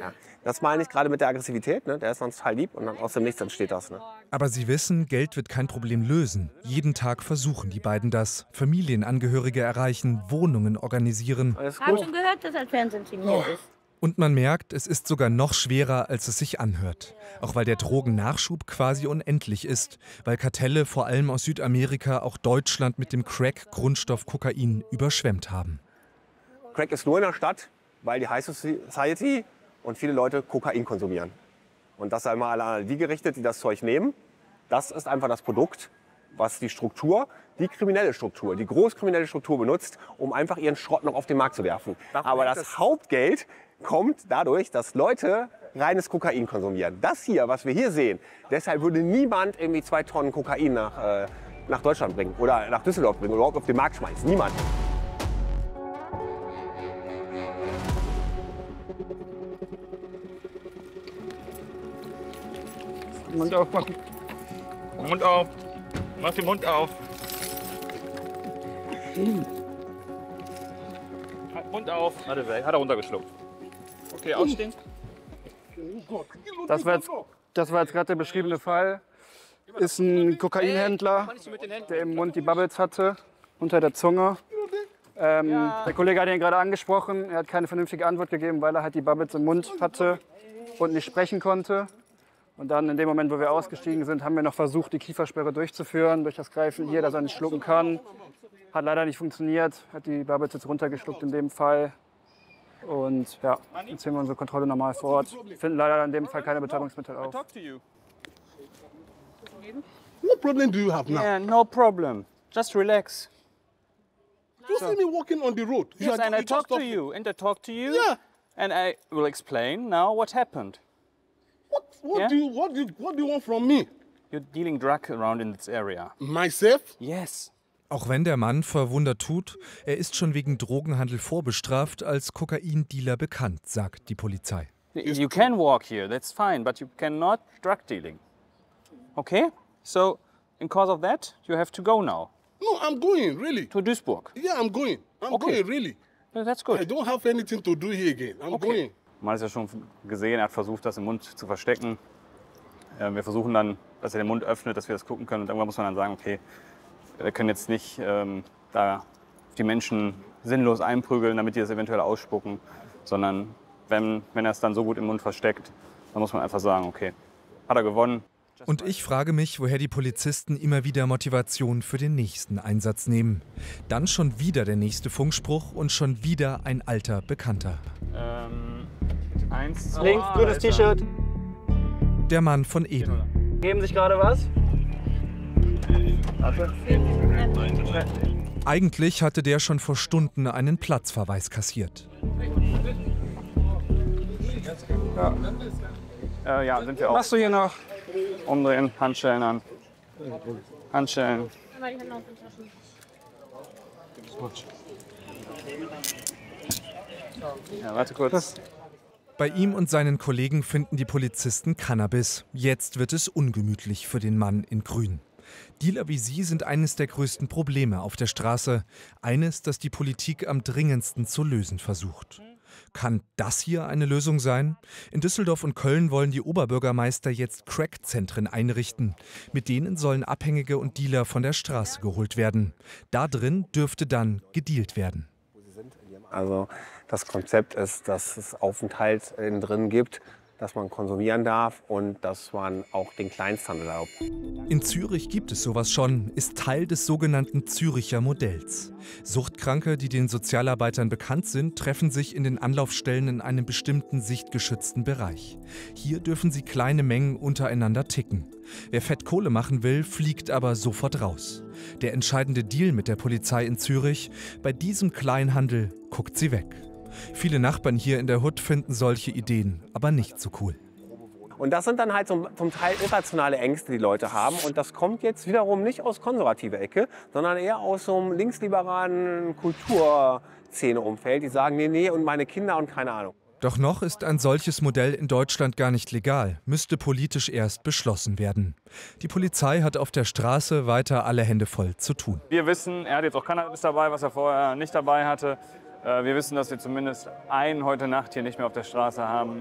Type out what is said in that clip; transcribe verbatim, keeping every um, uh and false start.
Ja. Das meine ich gerade mit der Aggressivität. Ne? Der ist sonst total lieb und dann aus dem Nichts entsteht das. Ne? Aber sie wissen, Geld wird kein Problem lösen. Jeden Tag versuchen die beiden das. Familienangehörige erreichen, Wohnungen organisieren. Ich habe schon gehört, dass ein Fernsehen signiert ist. Und man merkt, es ist sogar noch schwerer, als es sich anhört. Auch weil der Drogennachschub quasi unendlich ist. Weil Kartelle, vor allem aus Südamerika, auch Deutschland mit dem Crack-Grundstoff Kokain überschwemmt haben. Crack ist nur in der Stadt, weil die High Society und viele Leute Kokain konsumieren. Und das sei mal an die gerichtet, die das Zeug nehmen. Das ist einfach das Produkt, was die Struktur, die kriminelle Struktur, die großkriminelle Struktur benutzt, um einfach ihren Schrott noch auf den Markt zu werfen. Aber das Hauptgeld kommt dadurch, dass Leute reines Kokain konsumieren. Das hier, was wir hier sehen, deshalb würde niemand irgendwie zwei Tonnen Kokain nach, äh, nach Deutschland bringen oder nach Düsseldorf bringen oder überhaupt auf den Markt schmeißen. Niemand. Mund aufmachen. Mund auf. Mach den Mund auf. Mund auf. Warte, hat er runtergeschluckt. Okay, aufstehen. Das war jetzt, das war jetzt gerade der beschriebene Fall. Ist ein Kokainhändler, der im Mund die Bubbles hatte, unter der Zunge. Ähm, der Kollege hat ihn gerade angesprochen. Er hat keine vernünftige Antwort gegeben, weil er halt die Bubbles im Mund hatte und nicht sprechen konnte. Und dann in dem Moment, wo wir ausgestiegen sind, haben wir noch versucht, die Kiefersperre durchzuführen, durch das Greifen hier, dass er nicht schlucken kann. Hat leider nicht funktioniert, hat die Bubbles jetzt runtergeschluckt in dem Fall. Und ja, jetzt sehen wir unsere Kontrolle normal vor Ort. Wir finden leider in dem Fall keine Betäubungsmittel auf. What problem do you have now? Yeah, no problem. Just relax. You see me walking on the road. You Yes, are- and I you talk just to stop- you, and I talk to you, Yeah. and I will explain now what happened. What, what, Yeah? do you, what, do you, what do you want from me? You're dealing drug around in this area. Myself? Yes. Auch wenn der Mann verwundert tut, er ist schon wegen Drogenhandel vorbestraft, als Kokaindealer bekannt, sagt die Polizei. You can walk here, that's fine, but you cannot drug dealing. Okay? So, in cause of that, you have to go now. No, I'm going, really. To Duisburg. Yeah, I'm going. I'm Okay. going, really. Yeah, that's good. I don't have anything to do here again. I'm Okay. going. Man hat es ja schon gesehen, er hat versucht, das im Mund zu verstecken. Äh, Wir versuchen dann, dass er den Mund öffnet, dass wir das gucken können. Und irgendwann muss man dann sagen, okay, wir können jetzt nicht ähm, da die Menschen sinnlos einprügeln, damit die das eventuell ausspucken, sondern wenn, wenn er es dann so gut im Mund versteckt, dann muss man einfach sagen, okay, hat er gewonnen. Und ich frage mich, woher die Polizisten immer wieder Motivation für den nächsten Einsatz nehmen. Dann schon wieder der nächste Funkspruch und schon wieder ein alter Bekannter. Ähm, eins, zwei, Links, grünes T-Shirt. Der Mann von eben. Geben sich gerade was? Eigentlich hatte der schon vor Stunden einen Platzverweis kassiert. Ja. Äh, ja, sind wir auch. Machst du hier noch? Umdrehen, Handschellen an. Handschellen. Ja, warte kurz. Bei ihm und seinen Kollegen finden die Polizisten Cannabis. Jetzt wird es ungemütlich für den Mann in Grün. Dealer wie sie sind eines der größten Probleme auf der Straße. Eines, das die Politik am dringendsten zu lösen versucht. Kann das hier eine Lösung sein? In Düsseldorf und Köln wollen die Oberbürgermeister jetzt Crack-Zentren einrichten. Mit denen sollen Abhängige und Dealer von der Straße geholt werden. Da drin dürfte dann gedealt werden. Also das Konzept ist, dass es Aufenthalt innen drin gibt, dass man konsumieren darf und dass man auch den Kleinsthandel erlaubt. In Zürich gibt es sowas schon, ist Teil des sogenannten Züricher Modells. Suchtkranke, die den Sozialarbeitern bekannt sind, treffen sich in den Anlaufstellen in einem bestimmten sichtgeschützten Bereich. Hier dürfen sie kleine Mengen untereinander ticken. Wer Fettkohle machen will, fliegt aber sofort raus. Der entscheidende Deal mit der Polizei in Zürich: bei diesem Kleinhandel guckt sie weg. Viele Nachbarn hier in der Hood finden solche Ideen aber nicht so cool. Und das sind dann halt zum, zum Teil irrationale Ängste, die Leute haben. Und das kommt jetzt wiederum nicht aus konservativer Ecke, sondern eher aus so einem linksliberalen Kulturszeneumfeld. Die sagen, nee, nee, und meine Kinder und keine Ahnung. Doch noch ist ein solches Modell in Deutschland gar nicht legal, müsste politisch erst beschlossen werden. Die Polizei hat auf der Straße weiter alle Hände voll zu tun. Wir wissen, er hat jetzt auch Cannabis dabei, was er vorher nicht dabei hatte. Wir wissen, dass wir zumindest einen heute Nacht hier nicht mehr auf der Straße haben.